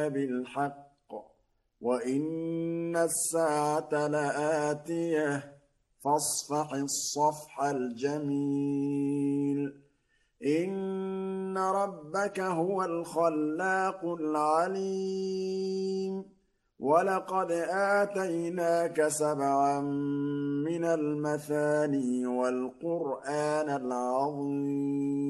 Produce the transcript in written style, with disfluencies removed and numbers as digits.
بالحق وإن الساعة لآتية فاصفح الصفح الجميل إن ربك هو الخلاق العليم ولقد آتيناك سبعا من المثاني والقرآن العظيم